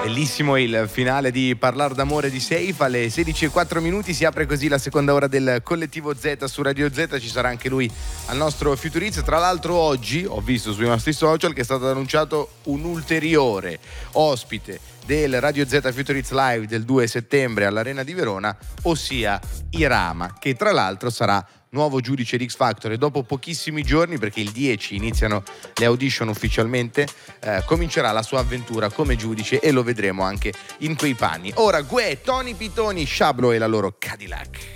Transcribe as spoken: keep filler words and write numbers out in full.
Bellissimo il finale di Parlar d'amore di Seif. Alle sedici e quattro minuti si apre così la seconda ora del Collettivo Z su Radio Z. Ci sarà anche lui al nostro Futurizz. Tra l'altro oggi ho visto sui nostri social che è stato annunciato un ulteriore ospite del Radio Z Futurizz Live del due settembre all'Arena di Verona, ossia Irama, che tra l'altro sarà nuovo giudice di X Factor, e dopo pochissimi giorni, perché il dieci iniziano le audition ufficialmente, eh, comincerà la sua avventura come giudice e lo vedremo anche in quei panni. Ora Gue, Tony Pitoni, Shablo e la loro Cadillac.